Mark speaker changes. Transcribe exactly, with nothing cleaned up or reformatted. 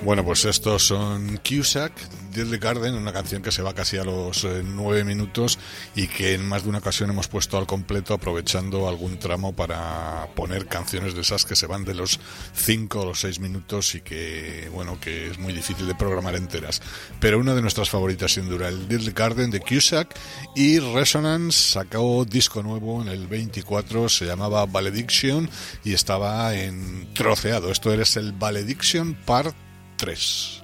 Speaker 1: Bueno, pues estos son Cusack, Deadly Garden, una canción que se va casi a los eh, nueve minutos y que en más de una ocasión hemos puesto al completo, aprovechando algún tramo para poner canciones de esas que se van de los cinco o los seis minutos y que, bueno, que es muy difícil de programar enteras. Pero una de nuestras favoritas sin duda, el Deadly Garden de Cusack. Y Resonance sacó disco nuevo en el veinticuatro, se llamaba Valediction y estaba en troceado. Esto es el Valediction Part tres.